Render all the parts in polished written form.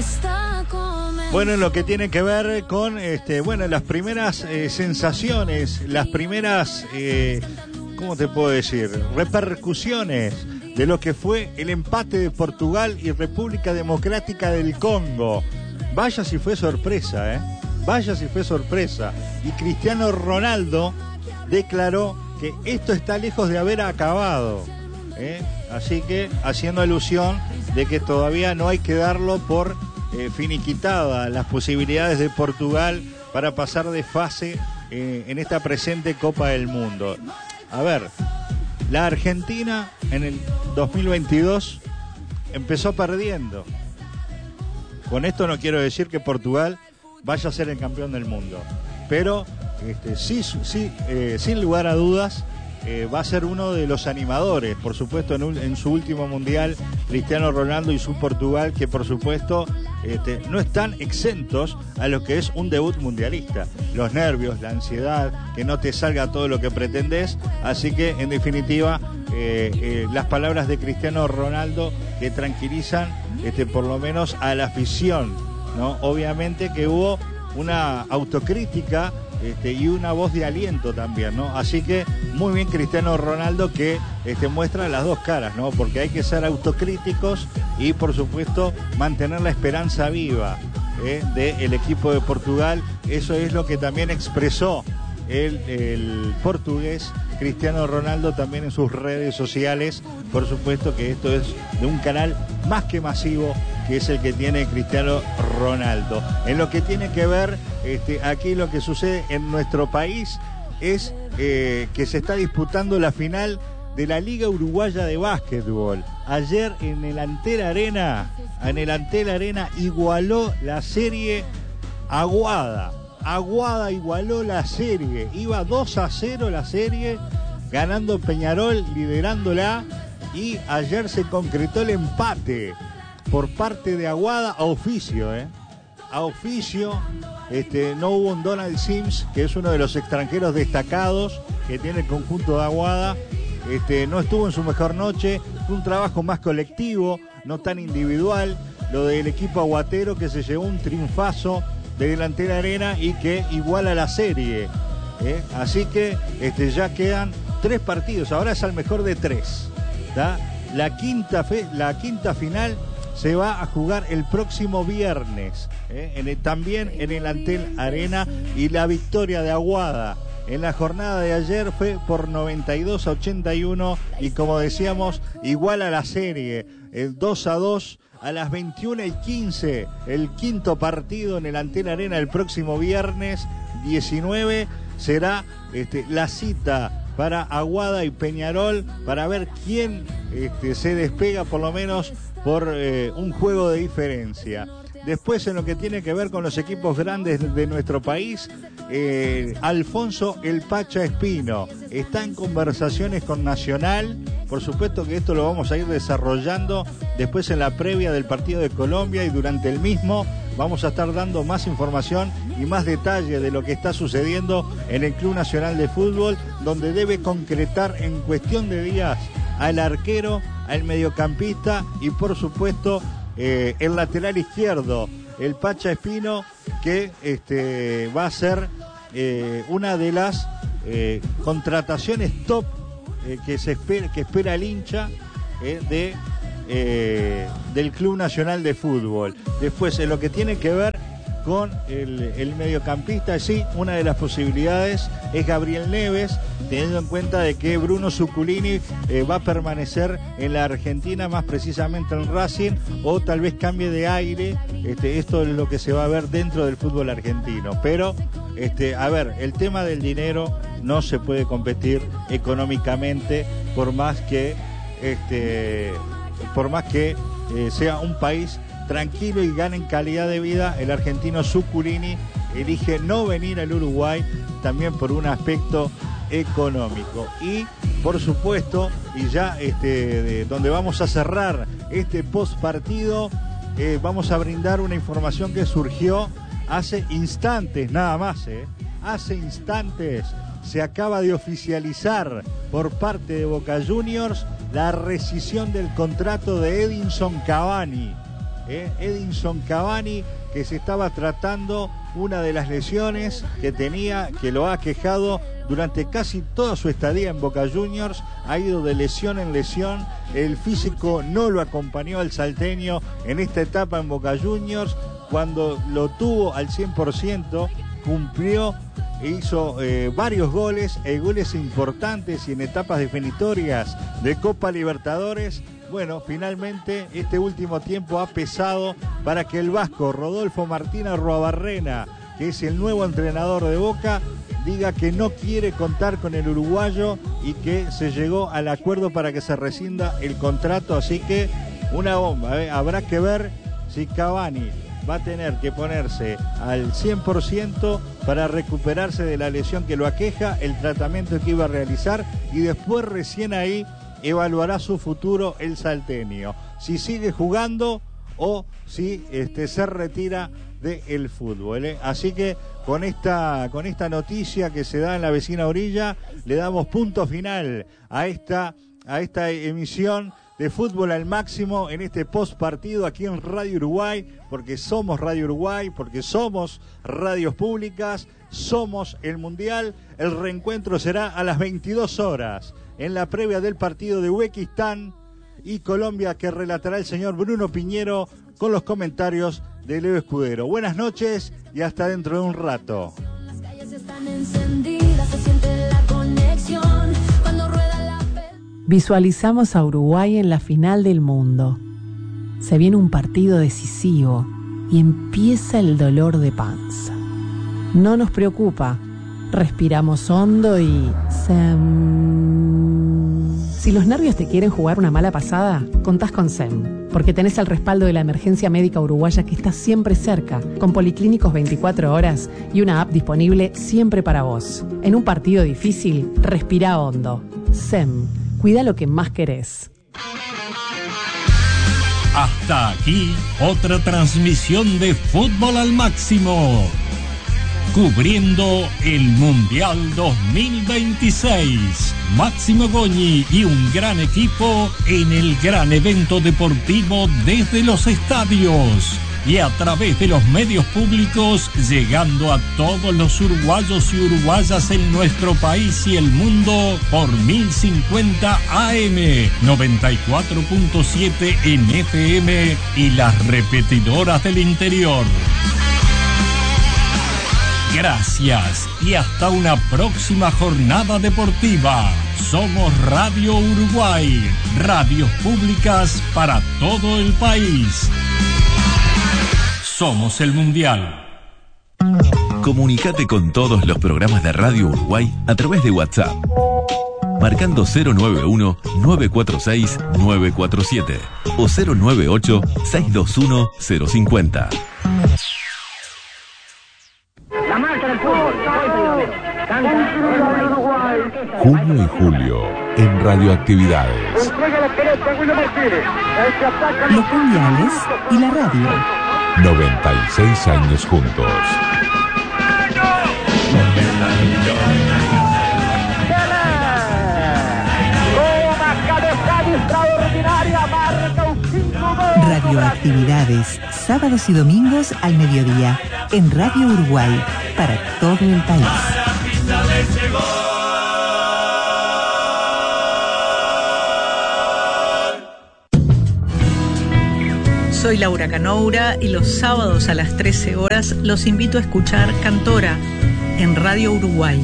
Bueno, en lo que tiene que ver con las primeras sensaciones, las primeras, ¿cómo te puedo decir? Repercusiones de lo que fue el empate de Portugal y República Democrática del Congo. Vaya si fue sorpresa, vaya si fue sorpresa. Y Cristiano Ronaldo declaró que esto está lejos de haber acabado, así que haciendo alusión de que todavía no hay que darlo por finiquitada las posibilidades de Portugal para pasar de fase en esta presente Copa del Mundo. A ver, la Argentina en el 2022 empezó perdiendo. Con esto no quiero decir que Portugal vaya a ser el campeón del mundo, pero sí, sin lugar a dudas, va a ser uno de los animadores, por supuesto, en su último mundial, Cristiano Ronaldo y su Portugal, que por supuesto no están exentos a lo que es un debut mundialista. Los nervios, la ansiedad, que no te salga todo lo que pretendés, así que en definitiva las palabras de Cristiano Ronaldo que tranquilizan por lo menos a la afición, ¿no? Obviamente que hubo una autocrítica y una voz de aliento también, ¿no? Así que muy bien Cristiano Ronaldo que muestra las dos caras, ¿no? Porque hay que ser autocríticos y por supuesto mantener la esperanza viva del equipo de Portugal. Eso es lo que también expresó el portugués Cristiano Ronaldo también en sus redes sociales. Por supuesto que esto es de un canal más que masivo, que es el que tiene Cristiano Ronaldo. En lo que tiene que ver aquí lo que sucede en nuestro país es que se está disputando la final de la Liga Uruguaya de Básquetbol. Ayer en el Antel Arena igualó la serie Aguada. Aguada igualó la serie, iba 2-0 la serie, ganando Peñarol, liderándola, y ayer se concretó el empate por parte de Aguada a oficio, a oficio. No hubo un Donald Sims, que es uno de los extranjeros destacados que tiene el conjunto de Aguada. No estuvo en su mejor noche, fue un trabajo más colectivo, no tan individual, lo del equipo aguatero, que se llevó un triunfazo de Delantera Arena y que iguala la serie, así que ya quedan 3 partidos, ahora es al mejor de 3, ¿tá? La quinta final se va a jugar el próximo viernes, también en el Antel Arena, y la victoria de Aguada en la jornada de ayer fue por 92-81 y, como decíamos, iguala la serie, el 2-2 a las 21:15, el quinto partido en el Antel Arena el próximo viernes 19 será la cita para Aguada y Peñarol, para ver quién se despega por lo menos por un juego de diferencia. Después, en lo que tiene que ver con los equipos grandes de nuestro país, Alfonso El Pacha Espino está en conversaciones con Nacional. Por supuesto que esto lo vamos a ir desarrollando después en la previa del partido de Colombia, y durante el mismo vamos a estar dando más información y más detalle de lo que está sucediendo en el Club Nacional de Fútbol, donde debe concretar en cuestión de días al arquero, al mediocampista y por supuesto el lateral izquierdo, el Pacha Espino, que va a ser una de las contrataciones top que espera el hincha del Club Nacional de Fútbol. Después, en lo que tiene que ver con el mediocampista, sí, una de las posibilidades es Gabriel Neves, teniendo en cuenta de que Bruno Zuculini va a permanecer en la Argentina, más precisamente en Racing, o tal vez cambie de aire. Esto es lo que se va a ver dentro del fútbol argentino. Pero, a ver, el tema del dinero no se puede competir económicamente, por más que sea un país tranquilo y gane en calidad de vida. El argentino Zuculini elige no venir al Uruguay, también por un aspecto económico. Y por supuesto, y ya donde vamos a cerrar este post partido, vamos a brindar una información que surgió hace instantes nada más. Hace instantes se acaba de oficializar por parte de Boca Juniors la rescisión del contrato de Edinson Cavani. Edinson Cavani, que se estaba tratando una de las lesiones que tenía, que lo ha aquejado durante casi toda su estadía en Boca Juniors. Ha ido de lesión en lesión, el físico no lo acompañó al salteño en esta etapa en Boca Juniors. Cuando lo tuvo al 100%, cumplió e hizo varios goles, goles importantes y en etapas definitorias de Copa Libertadores. Bueno, finalmente este último tiempo ha pesado para que el vasco Rodolfo Martín Arruabarrena, que es el nuevo entrenador de Boca, diga que no quiere contar con el uruguayo y que se llegó al acuerdo para que se rescinda el contrato. Así que una bomba, habrá que ver si Cavani va a tener que ponerse al 100% para recuperarse de la lesión que lo aqueja, el tratamiento que iba a realizar, y después recién ahí evaluará su futuro el salteño, si sigue jugando o si se retira del fútbol, Así que con esta noticia que se da en la vecina orilla, le damos punto final a esta emisión de Fútbol al Máximo en este post partido aquí en Radio Uruguay, porque somos Radio Uruguay, porque somos radios públicas, somos el Mundial. El reencuentro será a las 22 horas en la previa del partido de Uzbekistán y Colombia, que relatará el señor Bruno Piñero con los comentarios de Leo Escudero. Buenas noches y hasta dentro de un rato. Las calles están encendidas, se siente la conexión cuando rueda la... Visualizamos a Uruguay en la final del mundo. Se viene un partido decisivo y empieza el dolor de panza. No nos preocupa, respiramos hondo y... Si los nervios te quieren jugar una mala pasada, contás con SEM, porque tenés el respaldo de la emergencia médica uruguaya que está siempre cerca, con policlínicos 24 horas y una app disponible siempre para vos. En un partido difícil, respira hondo. SEM, cuida lo que más querés. Hasta aquí, otra transmisión de Fútbol al Máximo, cubriendo el Mundial 2026. Máximo Goñi y un gran equipo en el gran evento deportivo desde los estadios y a través de los medios públicos, llegando a todos los uruguayos y uruguayas en nuestro país y el mundo por 1050 AM, 94.7 en FM y las repetidoras del interior. Gracias y hasta una próxima jornada deportiva. Somos Radio Uruguay, radios públicas para todo el país. Somos el Mundial. Comunicate con todos los programas de Radio Uruguay a través de WhatsApp, marcando 091-946-947 o 098-621-050. La marcha del fútbol. Junio y julio en Radioactividades. Los mundiales y la radio. 96 años juntos. Radioactividades, sábados y domingos al mediodía, en Radio Uruguay, para todo el país. Soy Laura Canoura y los sábados a las 13 horas los invito a escuchar Cantora en Radio Uruguay.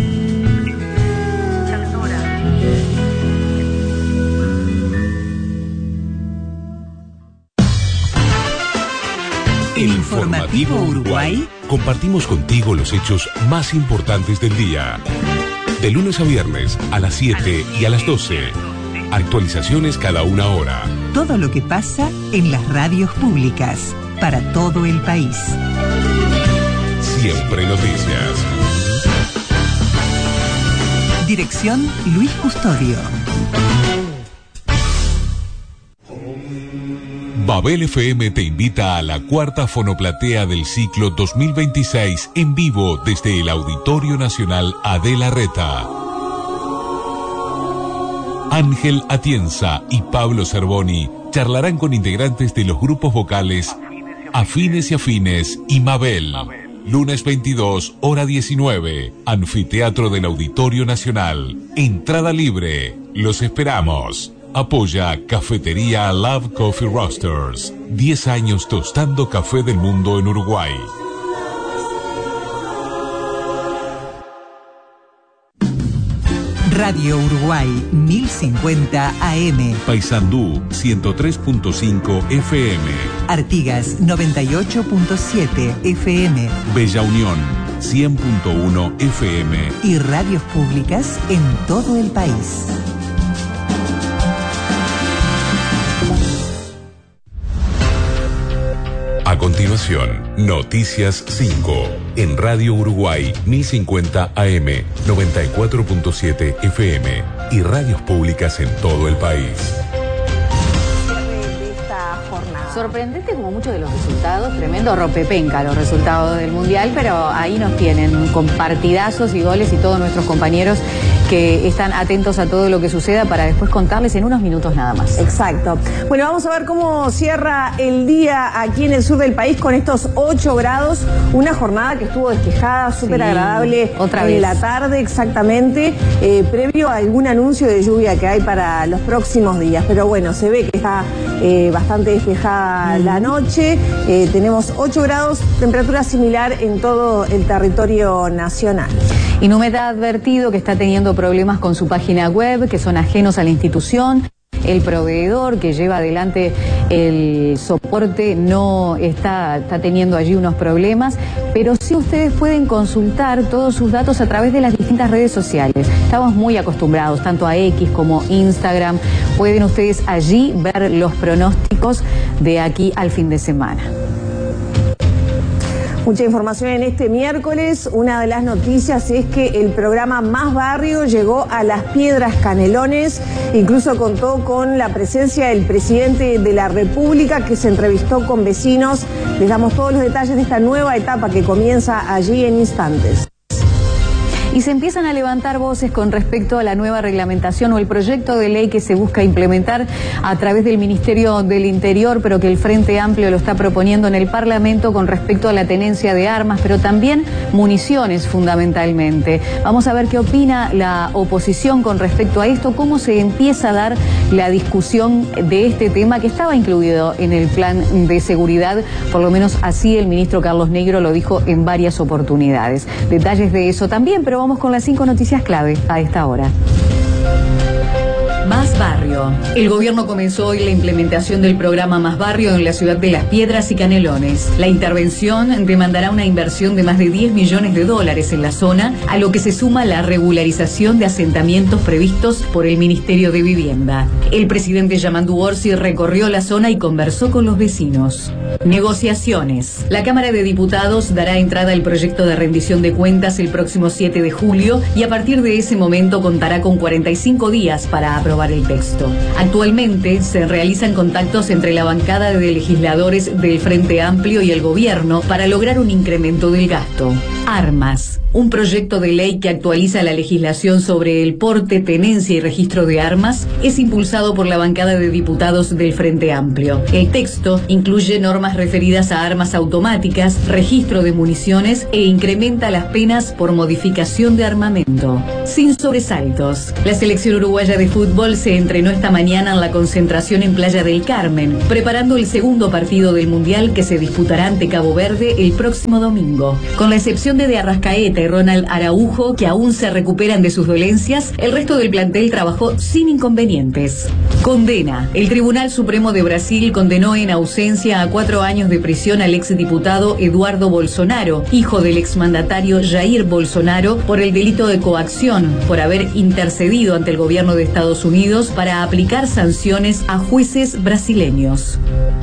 El Informativo Uruguay. Compartimos contigo los hechos más importantes del día. De lunes a viernes a las 7 y a las 12. Actualizaciones cada una hora. Todo lo que pasa en las radios públicas para todo el país. Siempre noticias. Dirección Luis Custodio. Babel FM te invita a la cuarta fonoplatea del ciclo 2026 en vivo desde el Auditorio Nacional Adela Reta. Ángel Atienza y Pablo Cervoni charlarán con integrantes de los grupos vocales Afines y Afines y Mabel. Lunes 22, hora 19, Anfiteatro del Auditorio Nacional. Entrada libre. Los esperamos. Apoya Cafetería Love Coffee Roasters. 10 años tostando café del mundo en Uruguay. Radio Uruguay 1050 AM. Paysandú 103.5 FM. Artigas 98.7 FM. Bella Unión 100.1 FM. Y radios públicas en todo el país. A continuación, Noticias 5, en Radio Uruguay 1050 AM, 94.7 FM y radios públicas en todo el país. Sorprendente como muchos de los resultados, tremendo rompepenca los resultados del Mundial, pero ahí nos tienen con partidazos y goles y todos nuestros compañeros que están atentos a todo lo que suceda para después contarles en unos minutos nada más. Exacto. Bueno, vamos a ver cómo cierra el día aquí en el sur del país con estos 8 grados, una jornada que estuvo despejada, súper agradable otra vez. En la tarde, exactamente, previo a algún anuncio de lluvia que hay para los próximos días, pero bueno, se ve que está bastante despejada la noche, tenemos 8 grados, temperatura similar en todo el territorio nacional. Inumet ha advertido que está teniendo problemas con su página web, que son ajenos a la institución. El proveedor que lleva adelante el soporte no está teniendo allí unos problemas, pero sí ustedes pueden consultar todos sus datos a través de las distintas redes sociales. Estamos muy acostumbrados, tanto a X como Instagram. Pueden ustedes allí ver los pronósticos de aquí al fin de semana. Mucha información en este miércoles. Una de las noticias es que el programa Más Barrio llegó a Las Piedras, Canelones. Incluso contó con la presencia del presidente de la República, que se entrevistó con vecinos. Les damos todos los detalles de esta nueva etapa que comienza allí en instantes. Y se empiezan a levantar voces con respecto a la nueva reglamentación o el proyecto de ley que se busca implementar a través del Ministerio del Interior, pero que el Frente Amplio lo está proponiendo en el Parlamento con respecto a la tenencia de armas, pero también municiones fundamentalmente. Vamos a ver qué opina la oposición con respecto a esto, cómo se empieza a dar la discusión de este tema que estaba incluido en el plan de seguridad, por lo menos así el ministro Carlos Negro lo dijo en varias oportunidades. Detalles de eso también, pero vamos con las 5 noticias clave a esta hora. Más Barrio. El gobierno comenzó hoy la implementación del programa Más Barrio en la ciudad de Las Piedras y Canelones. La intervención demandará una inversión de más de $10 millones en la zona, a lo que se suma la regularización de asentamientos previstos por el Ministerio de Vivienda. El presidente Yamandu Orsi recorrió la zona y conversó con los vecinos. Negociaciones. La Cámara de Diputados dará entrada al proyecto de rendición de cuentas el próximo 7 de julio y a partir de ese momento contará con 45 días para aprobar el texto. Actualmente se realizan contactos entre la bancada de legisladores del Frente Amplio y el gobierno para lograr un incremento del gasto. Armas. Un proyecto de ley que actualiza la legislación sobre el porte, tenencia y registro de armas es impulsado por la bancada de diputados del Frente Amplio. El texto incluye normas referidas a armas automáticas, registro de municiones e incrementa las penas por modificación de armamento. Sin sobresaltos. La selección uruguaya de fútbol se entrenó esta mañana en la concentración en Playa del Carmen, preparando el segundo partido del Mundial que se disputará ante Cabo Verde el próximo domingo. Con la excepción de Arrascaeta y Ronald Araujo, que aún se recuperan de sus dolencias, el resto del plantel trabajó sin inconvenientes. Condena. El Tribunal Supremo de Brasil condenó en ausencia a 4 años de prisión al exdiputado Eduardo Bolsonaro, hijo del exmandatario Jair Bolsonaro, por el delito de coacción, por haber intercedido ante el gobierno de Estados Unidos para aplicar sanciones a jueces brasileños.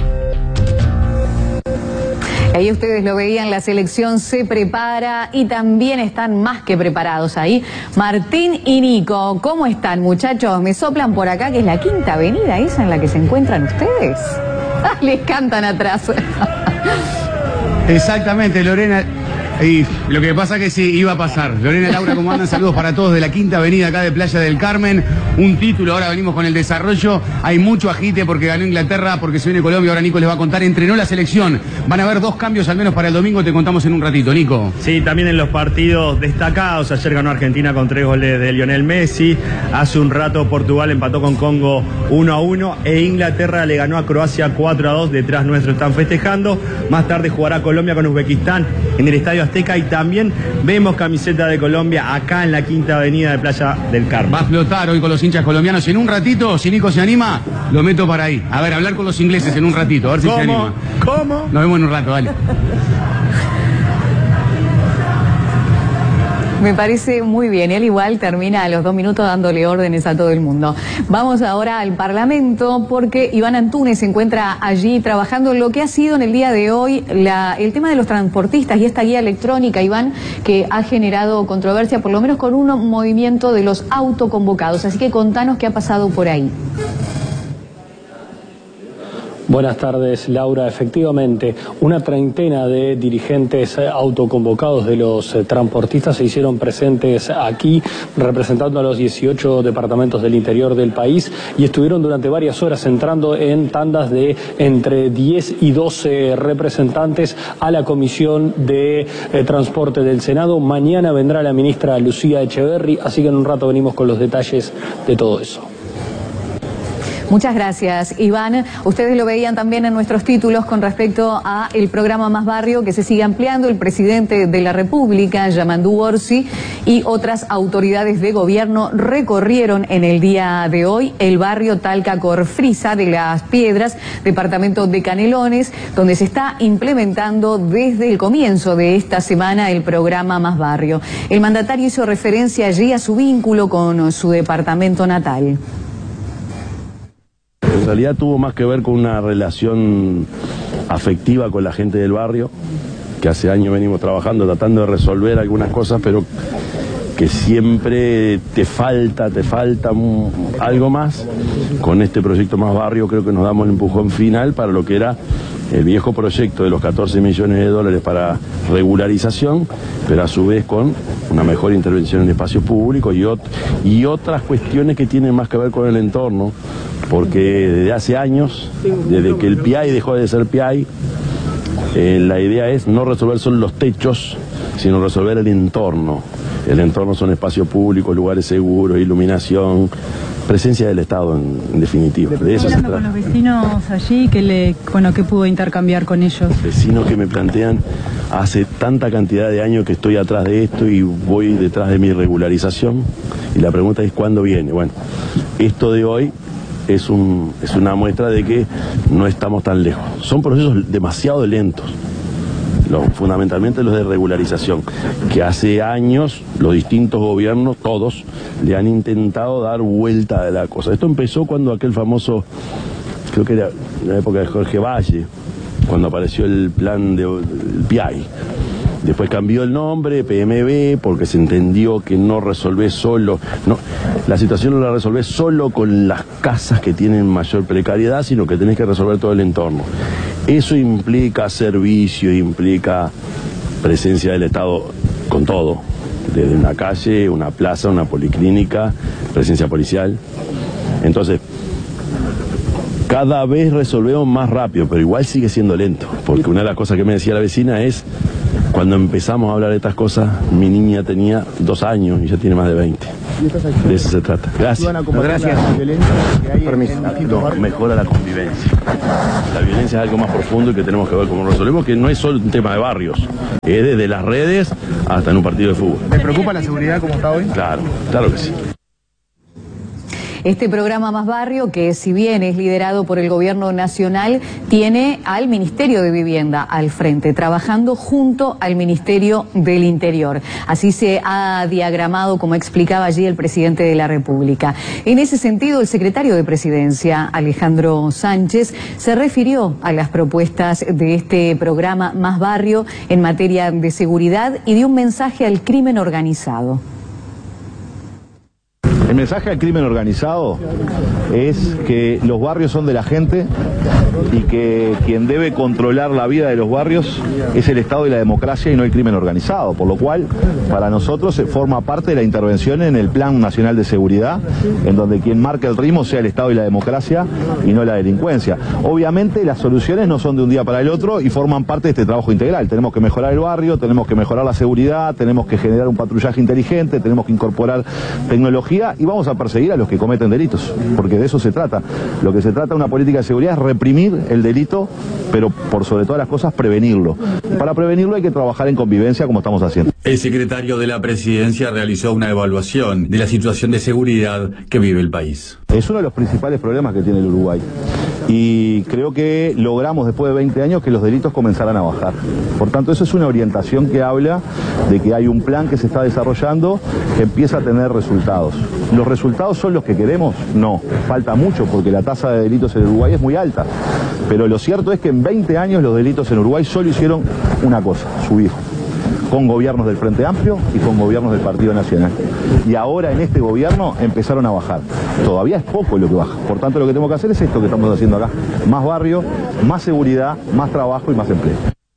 Ahí ustedes lo veían, la selección se prepara y también están más que preparados ahí. Martín y Nico, ¿cómo están, muchachos? Me soplan por acá que es la Quinta Avenida esa en la que se encuentran ustedes. Les cantan atrás. Exactamente, Lorena. Y lo que pasa que sí, iba a pasar. Lorena, Laura, ¿cómo andan? Saludos para todos de la Quinta Avenida acá de Playa del Carmen. Un título, ahora venimos con el desarrollo. Hay mucho agite porque ganó Inglaterra, porque se viene Colombia. Ahora Nico les va a contar. Entrenó la selección. Van a haber 2 cambios al menos para el domingo. Te contamos en un ratito, Nico. Sí, también en los partidos destacados. Ayer ganó Argentina con 3 goles de Lionel Messi. Hace un rato Portugal empató con Congo 1-1. E Inglaterra le ganó a Croacia 4-2. Detrás nuestro están festejando. Más tarde jugará Colombia con Uzbekistán en el Estadio Azteca. Y también vemos camiseta de Colombia acá en la Quinta Avenida de Playa del Carmen. Va a explotar hoy con los hinchas colombianos. En un ratito, si Nico se anima, lo meto para ahí. A ver, hablar con los ingleses en un ratito, a ver si se anima. ¿Cómo? Nos vemos en un rato, dale. Me parece muy bien. Él igual termina a los 2 minutos dándole órdenes a todo el mundo. Vamos ahora al Parlamento porque Iván Antúnez se encuentra allí trabajando en lo que ha sido en el día de hoy el tema de los transportistas y esta guía electrónica, Iván, que ha generado controversia, por lo menos con un movimiento de los autoconvocados. Así que contanos qué ha pasado por ahí. Buenas tardes, Laura. Efectivamente, una treintena de dirigentes autoconvocados de los transportistas se hicieron presentes aquí, representando a los 18 departamentos del interior del país, y estuvieron durante varias horas entrando en tandas de entre 10 y 12 representantes a la Comisión de Transporte del Senado. Mañana vendrá la ministra Lucía Echeverri, así que en un rato venimos con los detalles de todo eso. Muchas gracias, Iván. Ustedes lo veían también en nuestros títulos con respecto a el programa Más Barrio, que se sigue ampliando. El presidente de la República, Yamandu Orsi, y otras autoridades de gobierno recorrieron en el día de hoy el barrio Talca Corfrisa de Las Piedras, departamento de Canelones, donde se está implementando desde el comienzo de esta semana el programa Más Barrio. El mandatario hizo referencia allí a su vínculo con su departamento natal. En realidad tuvo más que ver con una relación afectiva con la gente del barrio, que hace años venimos trabajando, tratando de resolver algunas cosas, pero que siempre te falta algo más. Con este proyecto Más Barrio creo que nos damos el empujón final para lo que era el viejo proyecto de los 14 millones de dólares para regularización, pero a su vez con una mejor intervención en espacio público y otras cuestiones que tienen más que ver con el entorno, porque desde hace años, desde que el PIAI dejó de ser PIAI, la idea es no resolver solo los techos, sino resolver el entorno. El entorno son espacios públicos, lugares seguros, iluminación, presencia del Estado en definitiva. De eso se trata. Con los vecinos allí, ¿qué pudo intercambiar con ellos? Vecinos que me plantean, hace tanta cantidad de años que estoy atrás de esto y voy detrás de mi regularización, y la pregunta es ¿cuándo viene? Bueno, esto de hoy es una muestra de que no estamos tan lejos. Son procesos demasiado lentos, fundamentalmente los de regularización, que hace años los distintos gobiernos, todos, le han intentado dar vuelta a la cosa. Esto empezó cuando aquel famoso, creo que era en la época de Jorge Valle, cuando apareció el plan del PIAI. Después cambió el nombre, PMB, porque se entendió que no resolvés solo, la situación no la resolvés solo con las casas que tienen mayor precariedad, sino que tenés que resolver todo el entorno. Eso implica servicio, implica presencia del Estado con todo, desde una calle, una plaza, una policlínica, presencia policial. Entonces, cada vez resolvemos más rápido, pero igual sigue siendo lento, porque una de las cosas que me decía la vecina es, cuando empezamos a hablar de estas cosas, mi niña tenía 2 años y ya tiene más de 20. De eso se trata. Gracias. Gracias. No, mejora la convivencia. La violencia es algo más profundo y que tenemos que ver cómo resolvemos, que no es solo un tema de barrios, es desde las redes hasta en un partido de fútbol. ¿Te preocupa la seguridad como está hoy? Claro, claro que sí. Este programa Más Barrio, que si bien es liderado por el gobierno nacional, tiene al Ministerio de Vivienda al frente, trabajando junto al Ministerio del Interior. Así se ha diagramado, como explicaba allí el presidente de la República. En ese sentido, el secretario de Presidencia, Alejandro Sánchez, se refirió a las propuestas de este programa Más Barrio en materia de seguridad y dio un mensaje al crimen organizado. El mensaje al crimen organizado es que los barrios son de la gente y que quien debe controlar la vida de los barrios es el Estado y la democracia y no el crimen organizado, por lo cual para nosotros forma parte de la intervención en el Plan Nacional de Seguridad, en donde quien marca el ritmo sea el Estado y la democracia y no la delincuencia. Obviamente las soluciones no son de un día para el otro y forman parte de este trabajo integral. Tenemos que mejorar el barrio, tenemos que mejorar la seguridad, tenemos que generar un patrullaje inteligente, tenemos que incorporar tecnología y vamos a perseguir a los que cometen delitos, porque de eso se trata. Lo que se trata de una política de seguridad es reprimir el delito, pero por sobre todas las cosas prevenirlo. Y para prevenirlo hay que trabajar en convivencia como estamos haciendo. El secretario de la Presidencia realizó una evaluación de la situación de seguridad que vive el país. Es uno de los principales problemas que tiene el Uruguay y creo que logramos después de 20 años que los delitos comenzaran a bajar. Por tanto, eso es una orientación que habla de que hay un plan que se está desarrollando que empieza a tener resultados. ¿Los resultados son los que queremos? No, falta mucho porque la tasa de delitos en Uruguay es muy alta. Pero lo cierto es que en 20 años los delitos en Uruguay solo hicieron una cosa, subir. Con gobiernos del Frente Amplio y con gobiernos del Partido Nacional. Y ahora en este gobierno empezaron a bajar. Todavía es poco lo que baja. Por tanto, lo que tenemos que hacer es esto que estamos haciendo acá. Más barrio, más seguridad, más trabajo y más empleo.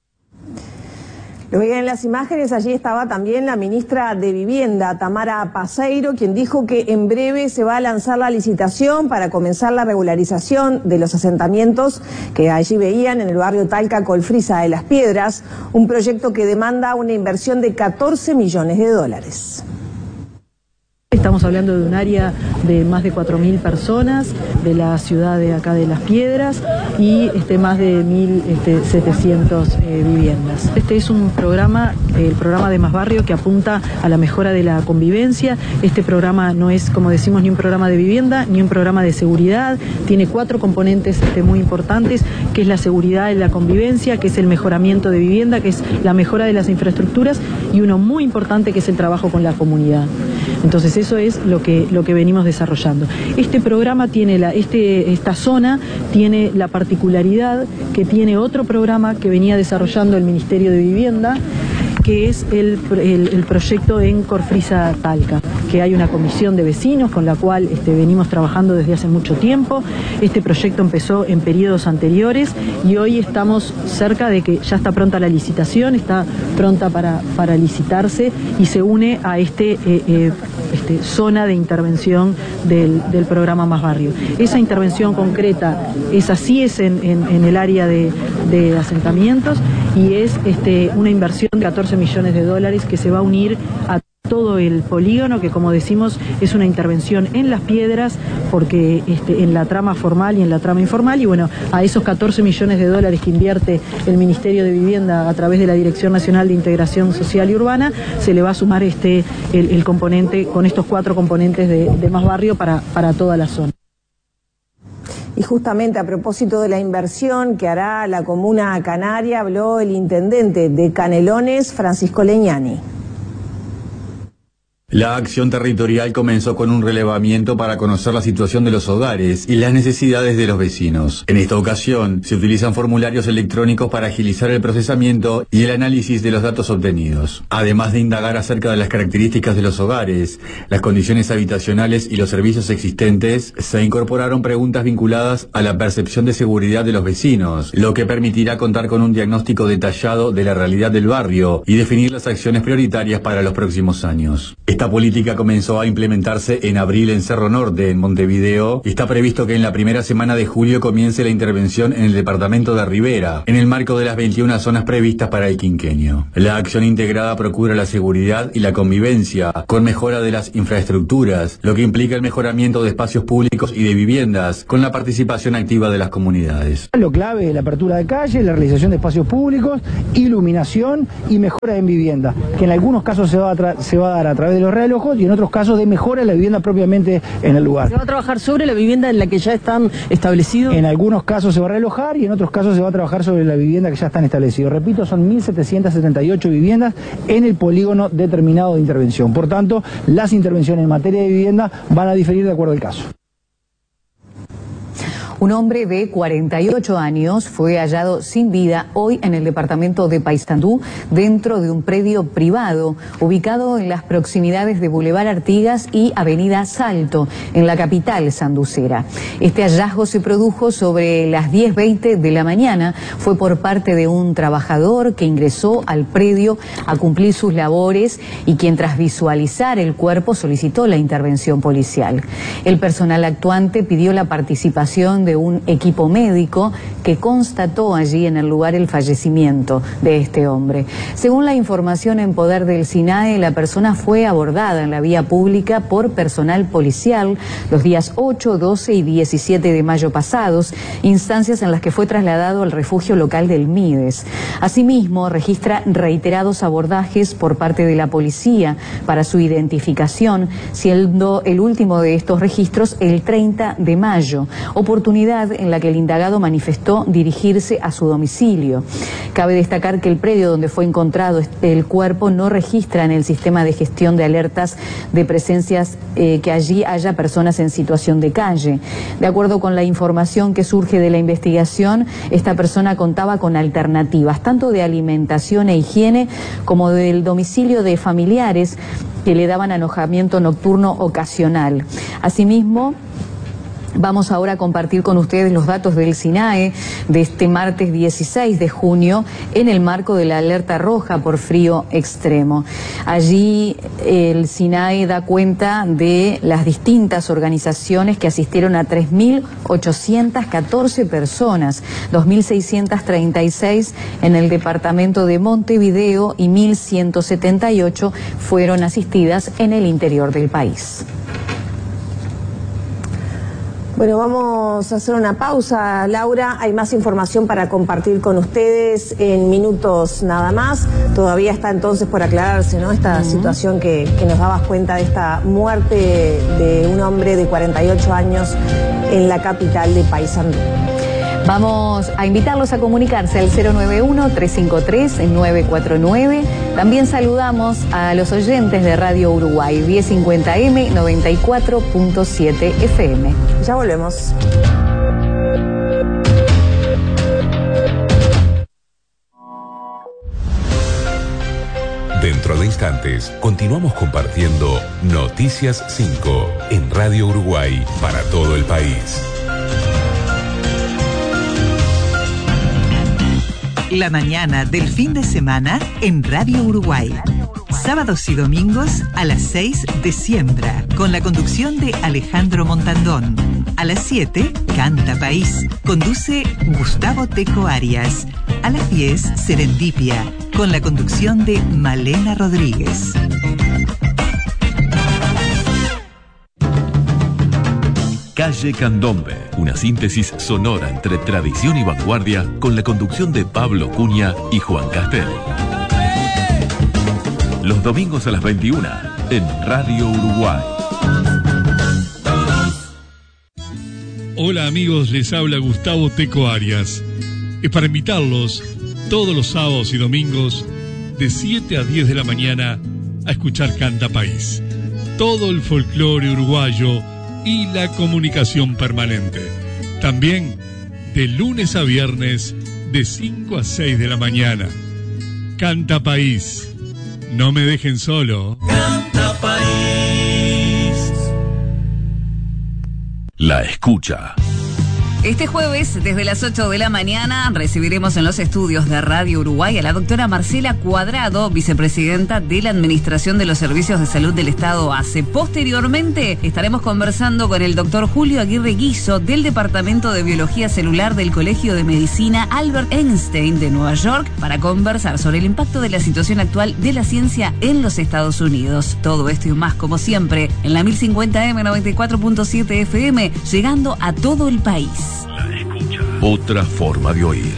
Lo veían en las imágenes, allí estaba también la ministra de Vivienda, Tamara Paseiro, quien dijo que en breve se va a lanzar la licitación para comenzar la regularización de los asentamientos que allí veían en el barrio Talca, Colfrisa de las Piedras, un proyecto que demanda una inversión de 14 millones de dólares. Estamos hablando de un área de más de 4.000 personas, de la ciudad de acá de Las Piedras y más de 1.700 viviendas. Este es un programa, el programa de Más Barrio, que apunta a la mejora de la convivencia. Este programa no es, como decimos, ni un programa de vivienda, ni un programa de seguridad. Tiene 4 componentes muy importantes, que es la seguridad y la convivencia, que es el mejoramiento de vivienda, que es la mejora de las infraestructuras y uno muy importante que es el trabajo con la comunidad. Entonces eso es lo que venimos desarrollando. Este programa tiene esta zona tiene la particularidad que tiene otro programa que venía desarrollando el Ministerio de Vivienda, que es el proyecto en Colfrisa Talca, que hay una comisión de vecinos con la cual venimos trabajando desde hace mucho tiempo. Este proyecto empezó en periodos anteriores y hoy estamos cerca de que ya está pronta la licitación, está pronta para licitarse y se une a zona de intervención del programa Más Barrio. Esa intervención concreta es en el área de asentamientos y es una inversión de 14 millones de dólares que se va a unir a todo el polígono, que como decimos es una intervención en Las Piedras, porque en la trama formal y en la trama informal, y bueno, a esos 14 millones de dólares que invierte el Ministerio de Vivienda a través de la Dirección Nacional de Integración Social y Urbana, se le va a sumar el componente, con estos 4 componentes de Más Barrio para toda la zona. Y justamente a propósito de la inversión que hará la comuna canaria, habló el intendente de Canelones, Francisco Leñani. La acción territorial comenzó con un relevamiento para conocer la situación de los hogares y las necesidades de los vecinos. En esta ocasión, se utilizan formularios electrónicos para agilizar el procesamiento y el análisis de los datos obtenidos. Además de indagar acerca de las características de los hogares, las condiciones habitacionales y los servicios existentes, se incorporaron preguntas vinculadas a la percepción de seguridad de los vecinos, lo que permitirá contar con un diagnóstico detallado de la realidad del barrio y definir las acciones prioritarias para los próximos años. Esta política comenzó a implementarse en abril en Cerro Norte, en Montevideo, y está previsto que en la primera semana de julio comience la intervención en el departamento de Rivera, en el marco de las 21 zonas previstas para el quinquenio. La acción integrada procura la seguridad y la convivencia, con mejora de las infraestructuras, lo que implica el mejoramiento de espacios públicos y de viviendas, con la participación activa de las comunidades. Lo clave es la apertura de calles, la realización de espacios públicos, iluminación y mejora en vivienda, que en algunos casos se va a dar a través de los relojos y en otros casos de mejora de la vivienda propiamente en el lugar. ¿Se va a trabajar sobre la vivienda en la que ya están establecidos? En algunos casos se va a relojar y en otros casos se va a trabajar sobre la vivienda que ya están establecidos. Repito, son 1.778 viviendas en el polígono determinado de intervención. Por tanto, las intervenciones en materia de vivienda van a diferir de acuerdo al caso. Un hombre de 48 años fue hallado sin vida hoy en el departamento de Paysandú, dentro de un predio privado ubicado en las proximidades de Boulevard Artigas y Avenida Salto, en la capital sanducera. Este hallazgo se produjo sobre las 10:20 de la mañana. Fue por parte de un trabajador que ingresó al predio a cumplir sus labores y quien, tras visualizar el cuerpo, solicitó la intervención policial. El personal actuante pidió la participación de un equipo médico que constató allí en el lugar el fallecimiento de este hombre. Según la información en poder del SINAE, la persona fue abordada en la vía pública por personal policial los días 8, 12 y 17 de mayo pasados, instancias en las que fue trasladado al refugio local del Mides. Asimismo, registra reiterados abordajes por parte de la policía para su identificación, siendo el último de estos registros el 30 de mayo, oportunidad en la que el indagado manifestó dirigirse a su domicilio. Cabe destacar que el predio donde fue encontrado el cuerpo no registra en el sistema de gestión de alertas de presencias que allí haya personas en situación de calle. De acuerdo con la información que surge de la investigación, esta persona contaba con alternativas tanto de alimentación e higiene como del domicilio de familiares que le daban alojamiento nocturno ocasional. Asimismo, vamos ahora a compartir con ustedes los datos del SINAE de este martes 16 de junio en el marco de la alerta roja por frío extremo. Allí el SINAE da cuenta de las distintas organizaciones que asistieron a 3.814 personas, 2.636 en el departamento de Montevideo y 1.178 fueron asistidas en el interior del país. Bueno, vamos a hacer una pausa, Laura. Hay más información para compartir con ustedes en minutos nada más. Todavía está entonces por aclararse, ¿no? Esta situación que nos dabas cuenta de esta muerte de un hombre de 48 años en la capital de Paysandú. Vamos a invitarlos a comunicarse al 091-353-949. También saludamos a los oyentes de Radio Uruguay, 1050M, 94.7 FM. Ya volvemos. Dentro de instantes, continuamos compartiendo Noticias 5 en Radio Uruguay para todo el país. La mañana del fin de semana en Radio Uruguay. Sábados y domingos a las 6 de Siembra, con la conducción de Alejandro Montandón. A las 7, Canta País, conduce Gustavo Teco Arias. A las 10, Serendipia, con la conducción de Malena Rodríguez. Calle Candombe, una síntesis sonora entre tradición y vanguardia con la conducción de Pablo Cunha y Juan Castel. Los domingos a las 21 en Radio Uruguay. Hola amigos, les habla Gustavo Teco Arias. Es para invitarlos todos los sábados y domingos de 7 a 10 de la mañana a escuchar Canta País. Todo el folclore uruguayo y la comunicación permanente. También de lunes a viernes de 5 a 6 de la mañana. Canta País. No me dejen solo. Canta País. La escucha. Este jueves, desde las 8 de la mañana, recibiremos en los estudios de Radio Uruguay a la doctora Marcela Cuadrado, vicepresidenta de la Administración de los Servicios de Salud del Estado ACE. Posteriormente, estaremos conversando con el doctor Julio Aguirre Guizo, del Departamento de Biología Celular del Colegio de Medicina Albert Einstein de Nueva York, para conversar sobre el impacto de la situación actual de la ciencia en los Estados Unidos. Todo esto y más, como siempre, en la 1050M 94.7 FM, llegando a todo el país. La escucha. Otra forma de oír.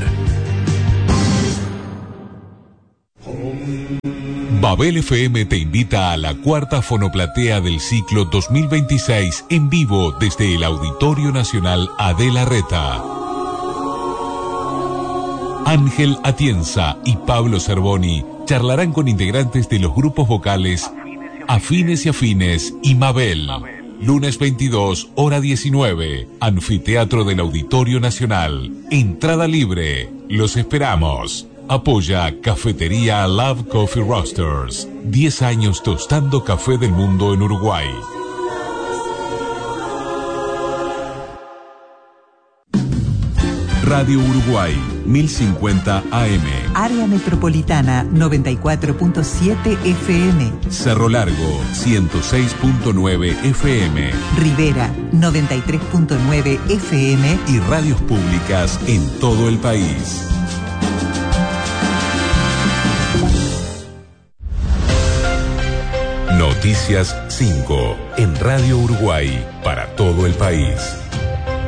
Babel FM te invita a la cuarta fonoplatea del ciclo 2026 en vivo desde el Auditorio Nacional Adela Reta. Ángel Atienza y Pablo Cervoni charlarán con integrantes de los grupos vocales Afines y Afines y Mabel. Lunes 22, hora 19. Anfiteatro del Auditorio Nacional. Entrada libre. Los esperamos. Apoya Cafetería Love Coffee Roasters. 10 años tostando café del mundo en Uruguay. Radio Uruguay, 1050 AM. Área Metropolitana, 94.7 FM. Cerro Largo, 106.9 FM. Rivera, 93.9 FM. Y radios públicas en todo el país. Noticias 5 en Radio Uruguay para todo el país.